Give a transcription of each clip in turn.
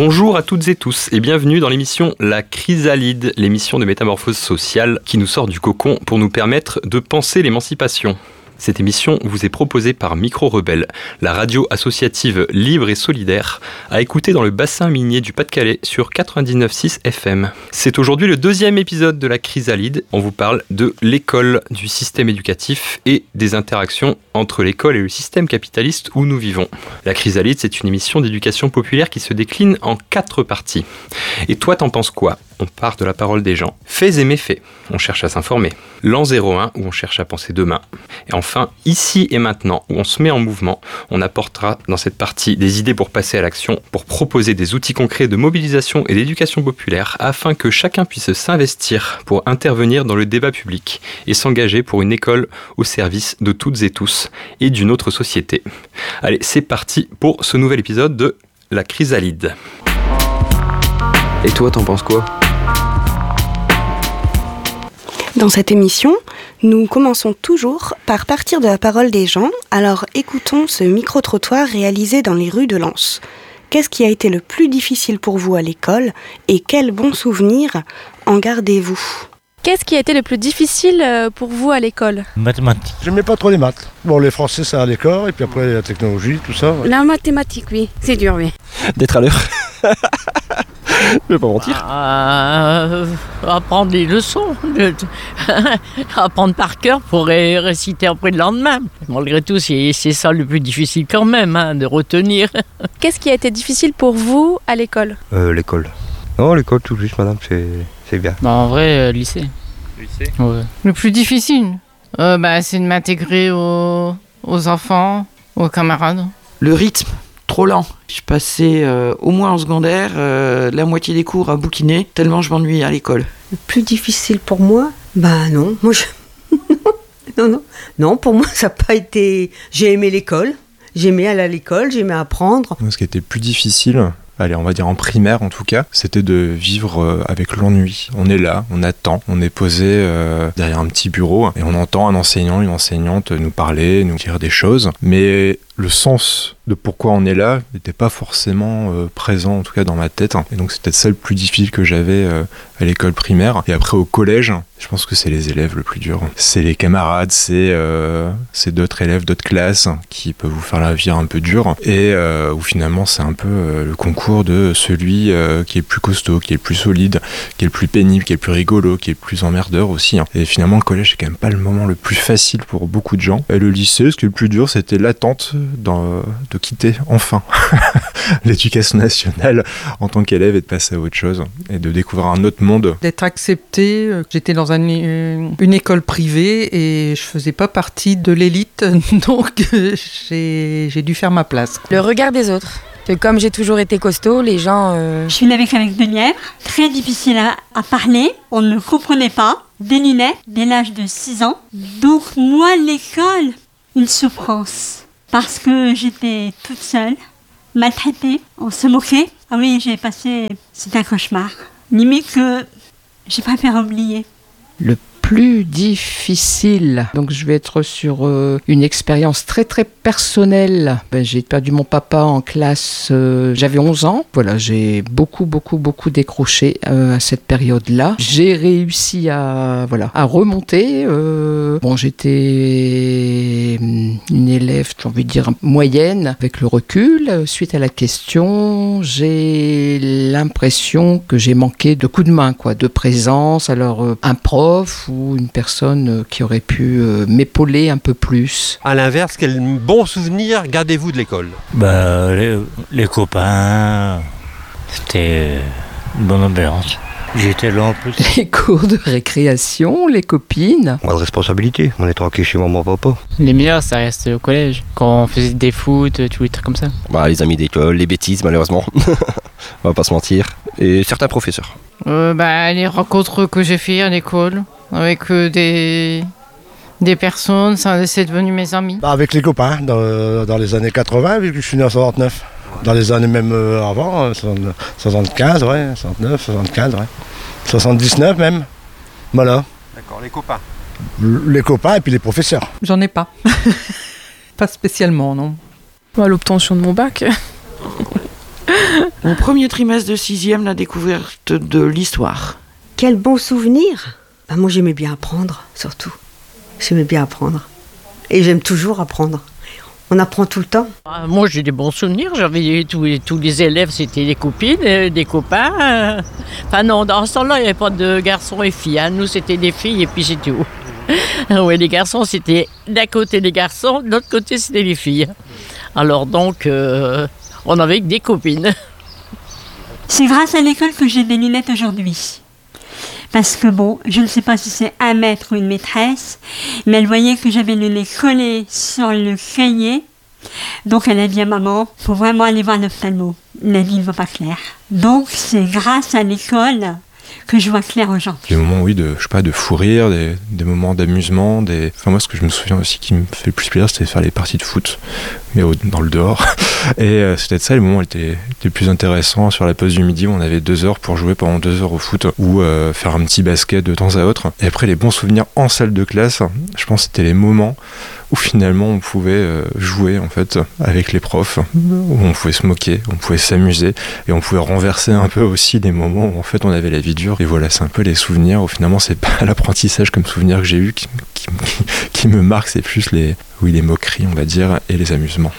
Bonjour à toutes et tous et bienvenue dans l'émission La Chrysalide, l'émission de métamorphose sociale qui nous sort du cocon pour nous permettre de penser l'émancipation. Cette émission vous est proposée par Micro Rebelle, la radio associative libre et solidaire, à écouter dans le bassin minier du Pas-de-Calais sur 99.6 FM. C'est aujourd'hui le deuxième épisode de la Chrysalide. On vous parle de l'école, du système éducatif et des interactions entre l'école et le système capitaliste où nous vivons. La Chrysalide, c'est une émission d'éducation populaire qui se décline en 4 parties. Et toi, t'en penses quoi ? On part de la parole des gens. Faits et méfaits, on cherche à s'informer. L'an 01, où on cherche à penser demain. Et enfin, ici et maintenant, où on se met en mouvement, on apportera dans cette partie des idées pour passer à l'action, pour proposer des outils concrets de mobilisation et d'éducation populaire, afin que chacun puisse s'investir pour intervenir dans le débat public et s'engager pour une école au service de toutes et tous et d'une autre société. Allez, c'est parti pour ce nouvel épisode de La Chrysalide. Et toi, t'en penses quoi ? Dans cette émission, nous commençons toujours par partir de la parole des gens, alors écoutons ce micro-trottoir réalisé dans les rues de Lens. Qu'est-ce qui a été le plus difficile pour vous à l'école et quels bons souvenirs en gardez-vous ? Qu'est-ce qui a été le plus difficile pour vous à l'école ? Mathématiques. J'aimais pas trop les maths. Bon, les français, ça allait corps, et puis après la technologie, tout ça. Ouais. La mathématique, oui, c'est dur, oui. D'être à l'heure. Je vais pas mentir. Apprendre les leçons. Apprendre par cœur pour réciter après le lendemain. Malgré tout, c'est ça le plus difficile quand même, de retenir. Qu'est-ce qui a été difficile pour vous à l'école ? L'école. Non, l'école tout juste, madame, c'est bien. En vrai, lycée. Lycée ? Ouais. Le plus difficile, c'est de m'intégrer aux enfants, aux camarades. Le rythme, trop lent. Je passais au moins en secondaire, la moitié des cours à bouquiner, tellement je m'ennuyais à l'école. Le plus difficile pour moi ? Non, non, pour moi ça n'a pas été... J'ai aimé l'école, j'aimais aller à l'école, j'aimais apprendre. Ce qui était le plus difficile, on va dire en primaire en tout cas, c'était de vivre avec l'ennui. On est là, on attend, on est posé derrière un petit bureau et on entend un enseignant, une enseignante nous parler, nous dire des choses, mais le sens de pourquoi on est là n'était pas forcément présent, en tout cas dans ma tête. Et donc c'était ça le plus difficile que j'avais à l'école primaire. Et après au collège, je pense que c'est les élèves le plus dur. C'est les camarades, c'est d'autres élèves, d'autres classes qui peuvent vous faire la vie un peu dure. Et où finalement c'est un peu le concours de celui qui est le plus costaud, qui est le plus solide, qui est le plus pénible, qui est le plus rigolo, qui est le plus emmerdeur aussi. Et finalement le collège c'est quand même pas le moment le plus facile pour beaucoup de gens. Et le lycée, ce qui est le plus dur, c'était l'attente de quitter enfin l'éducation nationale en tant qu'élève et de passer à autre chose et de découvrir un autre monde. D'être accepté, j'étais dans une école privée et je faisais pas partie de l'élite, donc j'ai dû faire ma place. Le regard des autres. Comme j'ai toujours été costaud, les gens... Je suis née avec de Nièvre, très difficile à parler, on ne me comprenait pas, des lunettes dès l'âge de 6 ans. Donc moi, l'école, une souffrance. Parce que j'étais toute seule, maltraitée, on se moquait. Ah oui, c'était un cauchemar. Limite que j'ai pas fait oublier. Le plus difficile, donc je vais être sur une expérience très très personnelle. J'ai perdu mon papa en classe, j'avais 11 ans. Voilà, j'ai beaucoup décroché à cette période-là. J'ai réussi à remonter. J'étais une élève, j'ai envie de dire, moyenne. Avec le recul, suite à la question, j'ai l'impression que j'ai manqué de coups de main, de présence. Alors, un prof ou une personne qui aurait pu m'épauler un peu plus. À l'inverse, quel bon souvenir gardez-vous de l'école ? Les copains, c'était une bonne ambiance. J'étais là en plus. Les cours de récréation, les copines. Pas de responsabilité, on est tranquille chez maman, papa. Les meilleurs, ça reste au collège, quand on faisait des foot, tous les trucs comme ça. Les amis d'école, les bêtises malheureusement, on va pas se mentir. Et certains professeurs. Les rencontres que j'ai fait à l'école, avec des personnes, c'est devenu mes amis. Avec les copains, dans les années 80, vu que je suis né en 69. Dans les années même avant, 75, ouais, 69, 75, ouais. 79 même. Voilà. D'accord, les copains. Les copains et puis les professeurs. J'en ai pas. Pas spécialement, non. L'obtention de mon bac. Mon premier trimestre de 6e, la découverte de l'histoire. Quel bon souvenir. Moi, j'aimais bien apprendre, surtout. J'aimais bien apprendre. Et j'aime toujours apprendre. On apprend tout le temps. Moi, j'ai des bons souvenirs. J'avais tous les élèves, c'était des copines, des copains. Enfin non, dans ce temps-là, il n'y avait pas de garçons et filles. Nous, c'était des filles et puis c'est tout. Oui, les garçons, c'était d'un côté les garçons, de l'autre côté, c'était les filles. Alors donc, on avait que des copines. C'est grâce à l'école que j'ai des lunettes aujourd'hui. Parce que bon, je ne sais pas si c'est un maître ou une maîtresse, mais elle voyait que j'avais le nez collé sur le cahier. Donc elle a dit à maman, faut vraiment aller voir l'ophtalmo. La vie ne va pas clair. Donc c'est grâce à l'école que je vois clair aujourd'hui. Des moments, oui, de fou rire, des moments d'amusement, Enfin, moi, ce que je me souviens aussi qui me fait le plus plaisir, c'était de faire les parties de foot, mais dans le dehors. Et c'était ça, les moments étaient les plus intéressants. Sur la pause du midi, où on avait 2 heures pour jouer pendant 2 heures au foot, ou faire un petit basket de temps à autre. Et après, les bons souvenirs en salle de classe, je pense que c'était les moments où finalement on pouvait jouer en fait avec les profs, où on pouvait se moquer, on pouvait s'amuser et on pouvait renverser un peu aussi les moments où en fait on avait la vie dure. Et voilà, c'est un peu les souvenirs où finalement c'est pas l'apprentissage comme souvenir que j'ai eu qui me marque, c'est plus les moqueries on va dire et les amusements.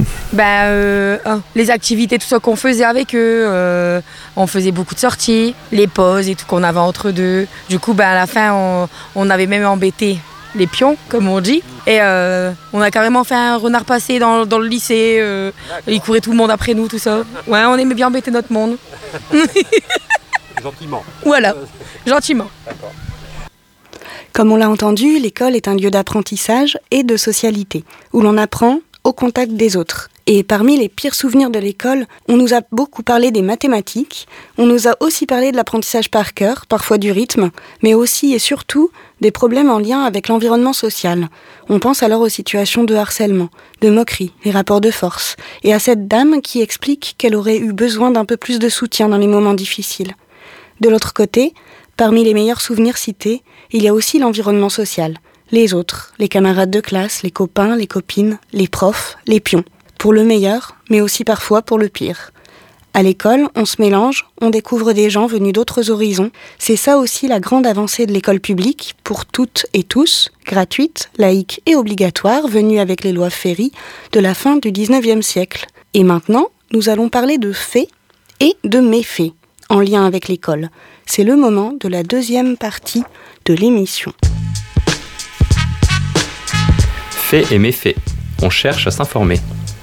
Les activités, tout ça qu'on faisait avec eux, on faisait beaucoup de sorties, les pauses et tout qu'on avait entre deux. Du coup à la fin on avait même embêté les pions, comme on dit. Et on a carrément fait un renard passé dans le lycée. Il courait tout le monde après nous, tout ça. Ouais, on aimait bien embêter notre monde. Gentiment. Voilà, gentiment. D'accord. Comme on l'a entendu, l'école est un lieu d'apprentissage et de socialité, où l'on apprend au contact des autres. Et parmi les pires souvenirs de l'école, on nous a beaucoup parlé des mathématiques, on nous a aussi parlé de l'apprentissage par cœur, parfois du rythme, mais aussi et surtout des problèmes en lien avec l'environnement social. On pense alors aux situations de harcèlement, de moquerie, les rapports de force, et à cette dame qui explique qu'elle aurait eu besoin d'un peu plus de soutien dans les moments difficiles. De l'autre côté, parmi les meilleurs souvenirs cités, il y a aussi l'environnement social, les autres, les camarades de classe, les copains, les copines, les profs, les pions. Pour le meilleur, mais aussi parfois pour le pire. À l'école, on se mélange, on découvre des gens venus d'autres horizons. C'est ça aussi la grande avancée de l'école publique, pour toutes et tous, gratuite, laïque et obligatoire, venue avec les lois Ferry de la fin du 19e siècle. Et maintenant, nous allons parler de faits et de méfaits, en lien avec l'école. C'est le moment de la deuxième partie de l'émission. Faits et méfaits. On cherche à s'informer.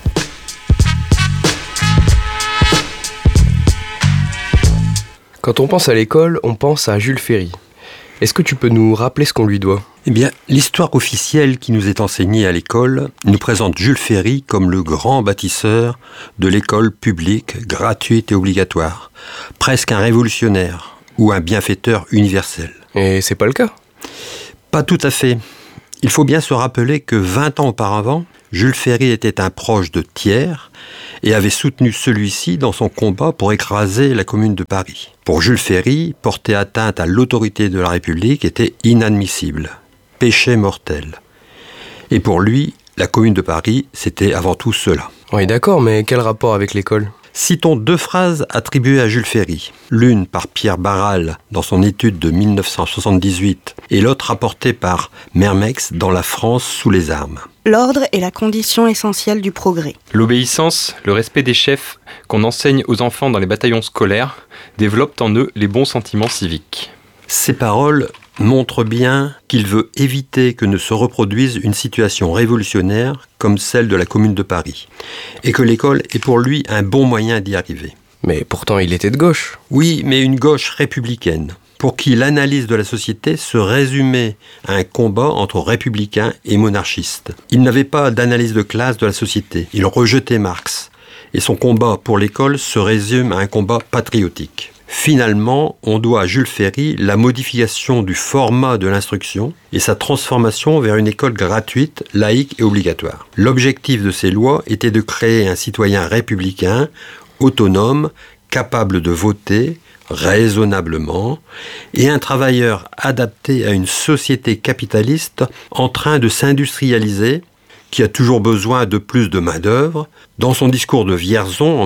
Quand on pense à l'école, on pense à Jules Ferry. Est-ce que tu peux nous rappeler ce qu'on lui doit ? Eh bien, l'histoire officielle qui nous est enseignée à l'école nous présente Jules Ferry comme le grand bâtisseur de l'école publique, gratuite et obligatoire. Presque un révolutionnaire ou un bienfaiteur universel. Et c'est pas le cas ? Pas tout à fait. Il faut bien se rappeler que 20 ans auparavant, Jules Ferry était un proche de Thiers et avait soutenu celui-ci dans son combat pour écraser la Commune de Paris. Pour Jules Ferry, porter atteinte à l'autorité de la République était inadmissible, péché mortel. Et pour lui, la Commune de Paris, c'était avant tout cela. Oui, d'accord, mais quel rapport avec l'école ? Citons 2 phrases attribuées à Jules Ferry. L'une par Pierre Barral dans son étude de 1978 et l'autre rapportée par Mermex dans La France sous les armes. L'ordre est la condition essentielle du progrès. L'obéissance, le respect des chefs qu'on enseigne aux enfants dans les bataillons scolaires développent en eux les bons sentiments civiques. Ces paroles montrent bien qu'il veut éviter que ne se reproduise une situation révolutionnaire comme celle de la Commune de Paris, et que l'école est pour lui un bon moyen d'y arriver. Mais pourtant il était de gauche. Oui, mais une gauche républicaine, pour qui l'analyse de la société se résumait à un combat entre républicains et monarchistes. Il n'avait pas d'analyse de classe de la société, il rejetait Marx, et son combat pour l'école se résume à un combat patriotique. Finalement, on doit à Jules Ferry la modification du format de l'instruction et sa transformation vers une école gratuite, laïque et obligatoire. L'objectif de ces lois était de créer un citoyen républicain, autonome, capable de voter raisonnablement, et un travailleur adapté à une société capitaliste en train de s'industrialiser, qui a toujours besoin de plus de main-d'œuvre. Dans son discours de Vierzon en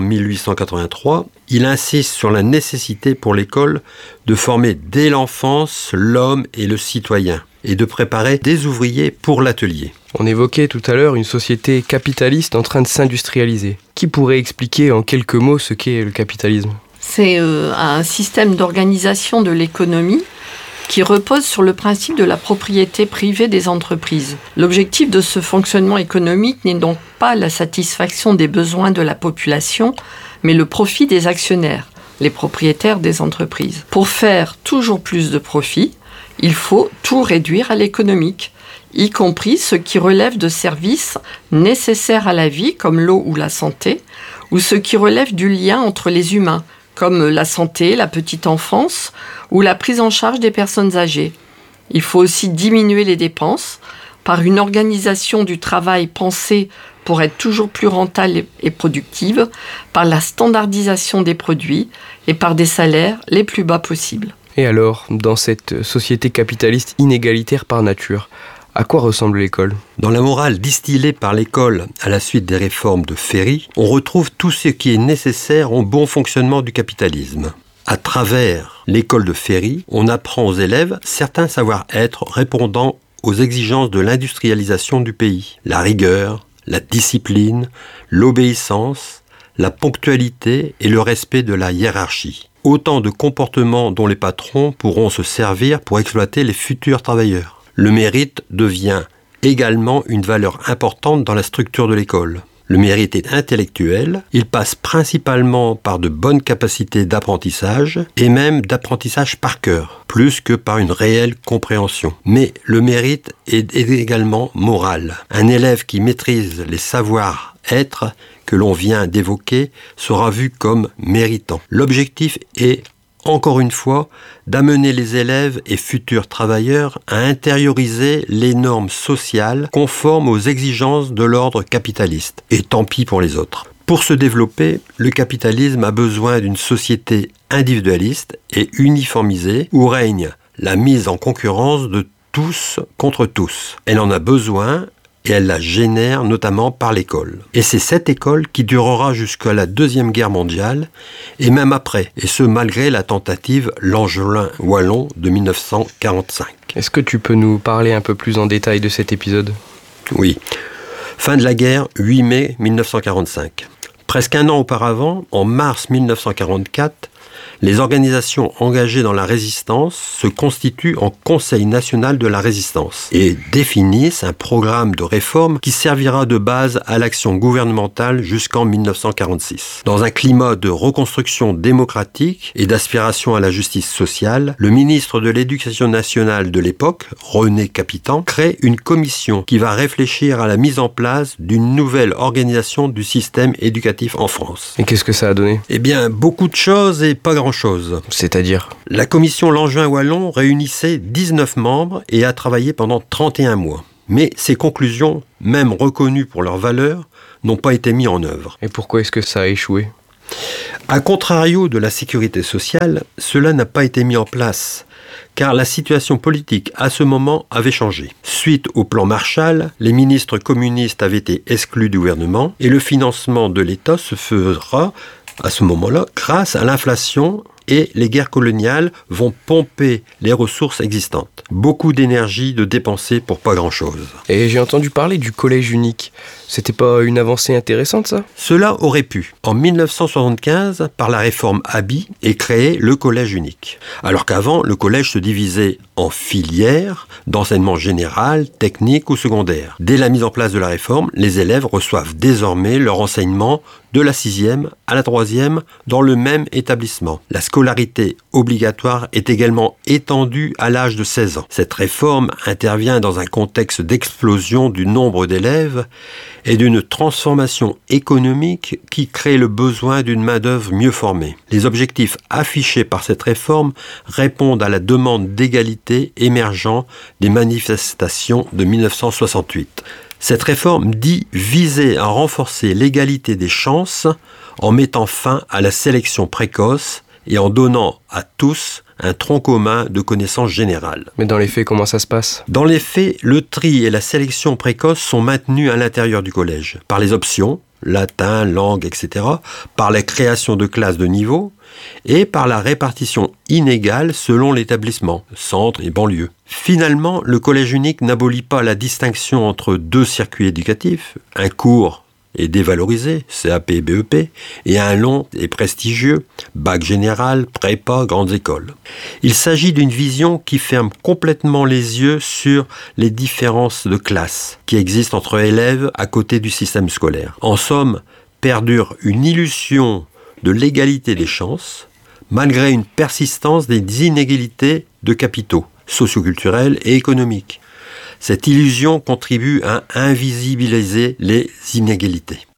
1883, il insiste sur la nécessité pour l'école de former dès l'enfance l'homme et le citoyen, et de préparer des ouvriers pour l'atelier. On évoquait tout à l'heure une société capitaliste en train de s'industrialiser. Qui pourrait expliquer en quelques mots ce qu'est le capitalisme ? C'est un système d'organisation de l'économie qui repose sur le principe de la propriété privée des entreprises. L'objectif de ce fonctionnement économique n'est donc pas la satisfaction des besoins de la population, mais le profit des actionnaires, les propriétaires des entreprises. Pour faire toujours plus de profit, il faut tout réduire à l'économique, y compris ce qui relève de services nécessaires à la vie, comme l'eau ou la santé, ou ce qui relève du lien entre les humains, comme la santé, la petite enfance ou la prise en charge des personnes âgées. Il faut aussi diminuer les dépenses par une organisation du travail pensée pour être toujours plus rentable et productive, par la standardisation des produits et par des salaires les plus bas possibles. Et alors, dans cette société capitaliste inégalitaire par nature, à quoi ressemble l'école ? Dans la morale distillée par l'école à la suite des réformes de Ferry, on retrouve tout ce qui est nécessaire au bon fonctionnement du capitalisme. À travers l'école de Ferry, on apprend aux élèves certains savoir-être répondant aux exigences de l'industrialisation du pays. La rigueur, la discipline, l'obéissance, la ponctualité et le respect de la hiérarchie. Autant de comportements dont les patrons pourront se servir pour exploiter les futurs travailleurs. Le mérite devient également une valeur importante dans la structure de l'école. Le mérite est intellectuel, il passe principalement par de bonnes capacités d'apprentissage et même d'apprentissage par cœur, plus que par une réelle compréhension. Mais le mérite est également moral. Un élève qui maîtrise les savoir-être que l'on vient d'évoquer sera vu comme méritant. L'objectif est encore une fois, d'amener les élèves et futurs travailleurs à intérioriser les normes sociales conformes aux exigences de l'ordre capitaliste. Et tant pis pour les autres. Pour se développer, le capitalisme a besoin d'une société individualiste et uniformisée où règne la mise en concurrence de tous contre tous. Elle en a besoin et elle la génère notamment par l'école. Et c'est cette école qui durera jusqu'à la Deuxième Guerre mondiale, et même après, et ce malgré la tentative Langevin-Wallon de 1945. Est-ce que tu peux nous parler un peu plus en détail de cet épisode ? Oui. Fin de la guerre, 8 mai 1945. Presque un an auparavant, en mars 1944, les organisations engagées dans la résistance se constituent en Conseil national de la résistance et définissent un programme de réforme qui servira de base à l'action gouvernementale jusqu'en 1946. Dans un climat de reconstruction démocratique et d'aspiration à la justice sociale, le ministre de l'Éducation nationale de l'époque, René Capitan, crée une commission qui va réfléchir à la mise en place d'une nouvelle organisation du système éducatif en France. Et qu'est-ce que ça a donné ? Eh bien, beaucoup de choses et pas grand-chose. C'est-à-dire ? La commission Langevin-Wallon réunissait 19 membres et a travaillé pendant 31 mois. Mais ces conclusions, même reconnues pour leur valeur, n'ont pas été mises en œuvre. Et pourquoi est-ce que ça a échoué ? A contrario de la sécurité sociale, cela n'a pas été mis en place, car la situation politique à ce moment avait changé. Suite au plan Marshall, les ministres communistes avaient été exclus du gouvernement et le financement de l'État se fera à ce moment-là grâce à l'inflation et les guerres coloniales vont pomper les ressources existantes. Beaucoup d'énergie de dépenser pour pas grand-chose. Et j'ai entendu parler du collège unique. C'était pas une avancée intéressante, ça ? Cela aurait pu. En 1975, par la réforme Abi, est créé le collège unique. Alors qu'avant, le collège se divisait en filières d'enseignement général, technique ou secondaire. Dès la mise en place de la réforme, les élèves reçoivent désormais leur enseignement de la 6e à la 3e dans le même établissement. La scolarité obligatoire est également étendue à l'âge de 16 ans. Cette réforme intervient dans un contexte d'explosion du nombre d'élèves et d'une transformation économique qui crée le besoin d'une main-d'œuvre mieux formée. Les objectifs affichés par cette réforme répondent à la demande d'égalité émergeant des manifestations de 1968. Cette réforme dit viser à renforcer l'égalité des chances en mettant fin à la sélection précoce et en donnant à tous un tronc commun de connaissances générales. Mais dans les faits, comment ça se passe ? Dans les faits, le tri et la sélection précoce sont maintenus à l'intérieur du collège, par les options, latin, langue, etc., par la création de classes de niveau et par la répartition inégale selon l'établissement, centre et banlieue. Finalement, le collège unique n'abolit pas la distinction entre deux circuits éducatifs, un court et dévalorisé, CAP et BEP, et un long et prestigieux, bac général, prépa, grandes écoles. Il s'agit d'une vision qui ferme complètement les yeux sur les différences de classe qui existent entre élèves à côté du système scolaire. En somme, perdure une illusion de l'égalité des chances, malgré une persistance des inégalités de capitaux, socioculturels et économiques. Cette illusion contribue à invisibiliser les inégalités.